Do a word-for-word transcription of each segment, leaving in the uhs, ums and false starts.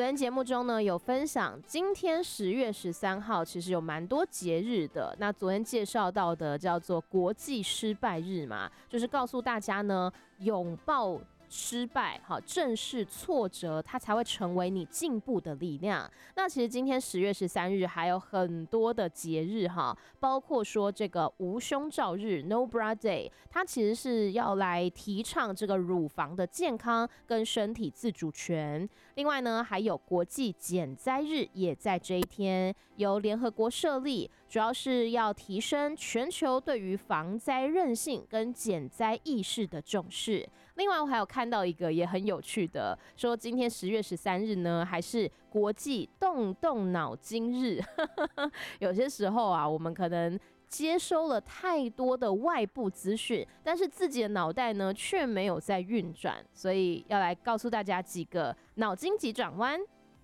昨天节目中呢有分享，今天十月十三号其实有蛮多节日的。那昨天介绍到的叫做国际失败日嘛，就是告诉大家呢，拥抱失败，好，正视挫折，它才会成为你进步的力量。那其实今天十月十三日还有很多的节日哈，包括说这个无胸罩日 （No Bra Day）， 它其实是要来提倡这个乳房的健康跟身体自主权。另外呢，还有国际减灾日，也在这一天由联合国设立，主要是要提升全球对于防灾韧性跟减灾意识的重视。另外，我还有看到一个也很有趣的，说今天十月十三日呢，还是国际动动脑筋日。有些时候啊，我们可能接收了太多的外部资讯，但是自己的脑袋呢却没有在运转，所以要来告诉大家几个脑筋急转弯。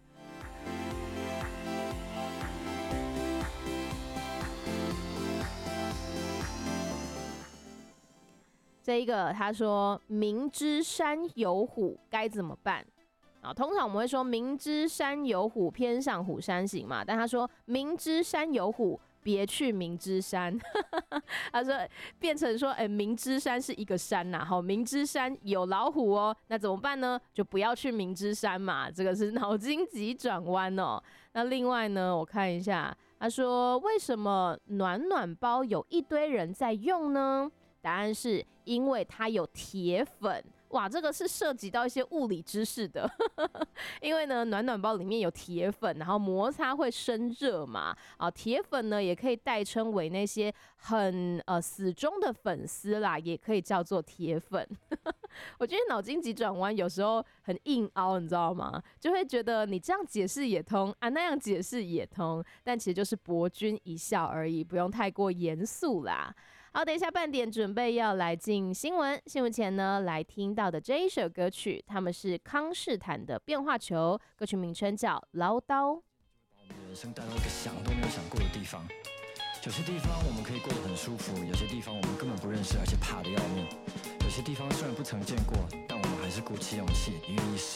这一个他说明知山有虎该怎么办啊？通常我们会说明知山有虎偏向虎山行嘛，但他说明知山有虎别去明知山。他说变成说、欸、明知山是一个山呐、啊，好，明知山有老虎哦，那怎么办呢？就不要去明知山嘛。这个是脑筋急转弯哦。那另外呢，我看一下，他说为什么暖暖包有一堆人在用呢？答案是因为它有铁粉。哇，这个是涉及到一些物理知识的。因为呢，暖暖包里面有铁粉，然后摩擦会生热嘛。啊，铁粉呢也可以代称为那些很呃死忠的粉丝啦，也可以叫做铁粉。我觉得脑筋急转弯有时候很硬凹，你知道吗？就会觉得你这样解释也通啊，那样解释也通，但其实就是博君一笑而已，不用太过严肃啦。好，等一下半点准备要来进新闻，新闻前呢，来听到的这一首歌曲，他们是康士坦的变化球，歌曲名称叫唠叨。 把我们的人生带到一个想都没有想过的地方，有些地方我们可以过得很舒服，有些地方我们根本不认识，而且怕得要命。有些地方虽然不曾见过，但我们还是鼓起勇气，愿意